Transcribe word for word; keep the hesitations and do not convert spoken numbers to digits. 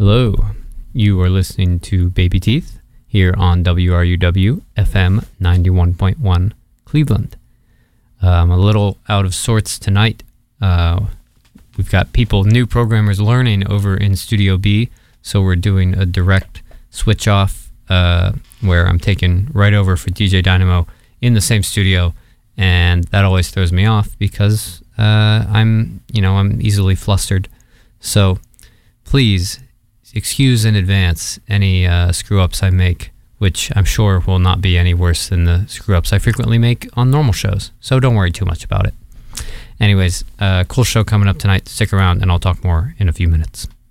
Hello, you are listening to Baby Teeth here on W R U W F M ninety-one point one Cleveland. Uh, I'm a little out of sorts tonight. Uh, we've got people, new programmers learning over in Studio B, so we're doing a direct switch off uh, where I'm taking right over for D J Dynamo in the same studio, and that always throws me off because uh, I'm, you know, I'm easily flustered. So please excuse in advance any uh, screw-ups I make, which I'm sure will not be any worse than the screw-ups I frequently make on normal shows, so don't worry too much about it. Anyways, uh, cool show coming up tonight. Stick around, and I'll talk more in a few minutes.